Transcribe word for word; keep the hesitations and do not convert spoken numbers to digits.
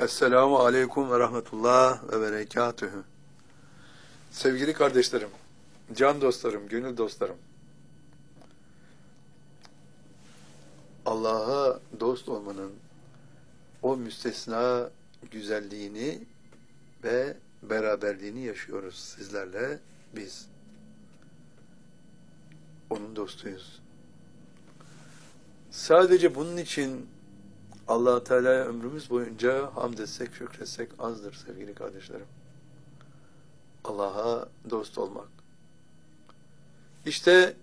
Esselamu Aleyküm ve Rahmetullah ve Berekatühü. Sevgili kardeşlerim, can dostlarım, gönül dostlarım, Allah'a dost olmanın o müstesna güzelliğini ve beraberliğini yaşıyoruz sizlerle biz. Onun dostuyuz. Sadece bunun için Allah-u Teala'ya ömrümüz boyunca hamd etsek, şükretsek azdır sevgili kardeşlerim. Allah'a dost olmak. İşte